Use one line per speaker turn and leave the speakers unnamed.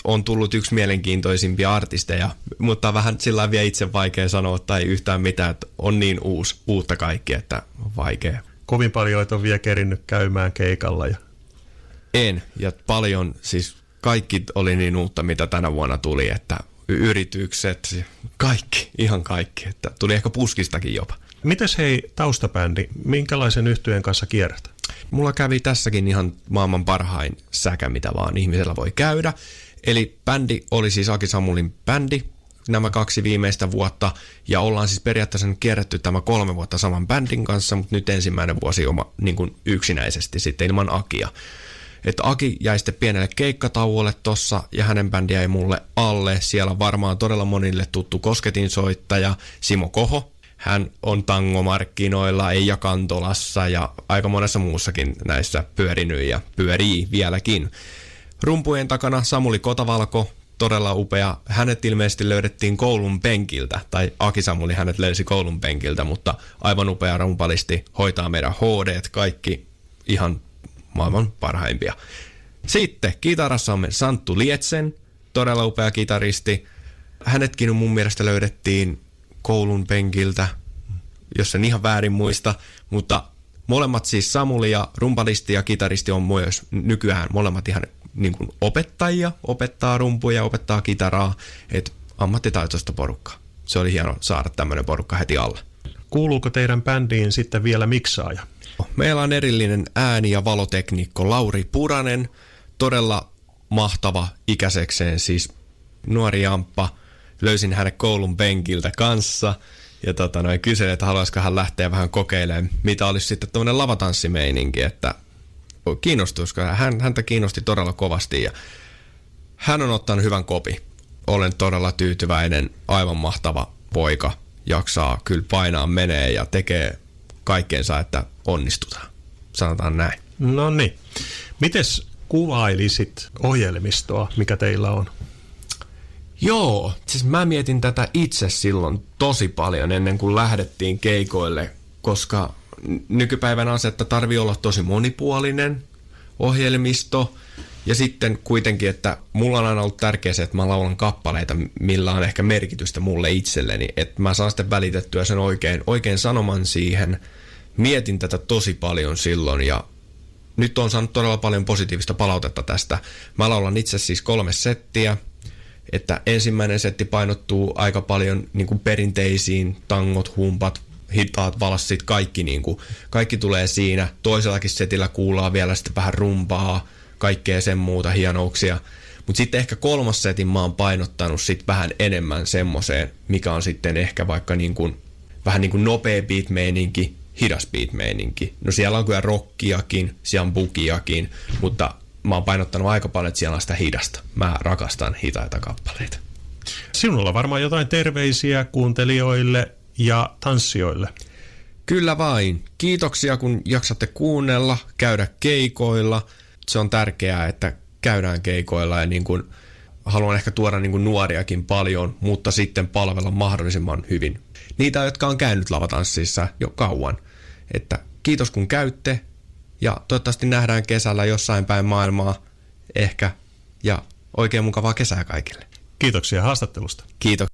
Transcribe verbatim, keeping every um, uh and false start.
on tullut yksi mielenkiintoisimpia artisteja, mutta vähän sillä vielä itse vaikea sanoa tai yhtään mitään, että on niin uusi, uutta kaikki, että on vaikea.
Kovin paljon et on vielä kerinnyt käymään keikalla. Ja...
En, ja paljon, siis kaikki oli niin uutta, mitä tänä vuonna tuli, että yritykset, kaikki, ihan kaikki, että tuli ehkä puskistakin jopa.
Mites hei taustabändi, minkälaisen yhtyeen kanssa kierrät?
Mulla kävi tässäkin ihan maailman parhain säkä, mitä vaan ihmisellä voi käydä. Eli bändi oli siis Aki Samulin bändi nämä kaksi viimeistä vuotta, ja ollaan siis periaatteessa kierretty tämä kolme vuotta saman bändin kanssa, mutta nyt ensimmäinen vuosi oma niin kuin yksinäisesti sitten ilman Akia. Että Aki jäi sitten pienelle keikkatauolle tossa, ja hänen bändi jäi mulle alle. Siellä on varmaan todella monille tuttu kosketinsoittaja Simo Koho. Hän on tangomarkkinoilla, Eija Kantolassa ja aika monessa muussakin näissä pyörinyt ja pyörii vieläkin. Rumpujen takana Samuli Kotavalko, todella upea. Hänet ilmeisesti löydettiin koulun penkiltä, tai Aki Samuli hänet löysi koulun penkiltä, mutta aivan upea rumpalisti, hoitaa meidän H D:t, kaikki ihan maailman parhaimpia. Sitten kitarassa on Santtu Lietsen, todella upea kitaristi. Hänetkin mun mielestä löydettiin koulun penkiltä, jos en ihan väärin muista, mutta molemmat siis Samuli ja rumpalisti ja kitaristi on myös nykyään molemmat ihan niin kuin opettajia, opettaa rumpuja, opettaa kitaraa, että ammattitaitoista porukkaa. Se oli hieno saada tämmöinen porukka heti alle.
Kuuluuko teidän bändiin sitten vielä miksaaja?
Meillä on erillinen ääni- ja valoteknikko Lauri Puranen, todella mahtava ikäisekseen, siis nuori jamppa. Löysin hänet koulun penkiltä kanssa ja tota, noin kyselin, että haluaisiko hän lähteä vähän kokeilemaan, mitä olisi sitten tämmöinen lavatanssimeininkki, että kiinnostuisiko. Hän, häntä kiinnosti todella kovasti ja hän on ottanut hyvän kopi. Olen todella tyytyväinen, aivan mahtava poika, jaksaa kyllä painaa menee ja tekee kaikkeensa, että onnistutaan. Sanotaan näin.
No niin. Mites kuvailisit ohjelmistoa, mikä teillä on?
Joo, siis mä mietin tätä itse silloin tosi paljon ennen kuin lähdettiin keikoille, koska nykypäivän asetta tarvii olla tosi monipuolinen ohjelmisto. Ja sitten kuitenkin, että mulla on aina ollut tärkeää se, että mä laulan kappaleita, millä on ehkä merkitystä mulle itselleni. Että mä saan sitten välitettyä sen oikein, oikein sanoman siihen. Mietin tätä tosi paljon silloin ja nyt on saanut todella paljon positiivista palautetta tästä. Mä laulan itse siis kolme settiä. Että ensimmäinen setti painottuu aika paljon niin kuin perinteisiin, tangot, humpat, hitaat, valssit, kaikki, niin kuin, kaikki tulee siinä. Toisellakin setillä kuullaan vielä sitten vähän rumpaa, kaikkea sen muuta hienouksia. Mutta sitten ehkä kolmas setin mä oon painottanut sitten vähän enemmän semmoiseen, mikä on sitten ehkä vaikka niin kuin, vähän niin kuin nopea beat-meininki, hidas beat-meininki. No siellä on kyllä rockiakin, siellä on bugiakin, mutta mä oon painottanut aika paljon, että siellä on sitä hidasta. Mä rakastan hitaita kappaleita.
Sinulla varmaan jotain terveisiä kuuntelijoille ja tanssijoille.
Kyllä vain. Kiitoksia, kun jaksatte kuunnella, käydä keikoilla. Se on tärkeää, että käydään keikoilla ja niin kuin haluan ehkä tuoda niin kuin nuoriakin paljon, mutta sitten palvella mahdollisimman hyvin niitä, jotka on käynyt lavatanssissa jo kauan. Että kiitos, kun käytte. Ja toivottavasti nähdään kesällä jossain päin maailmaa ehkä. Ja oikein mukavaa kesää kaikille.
Kiitoksia haastattelusta.
Kiitos.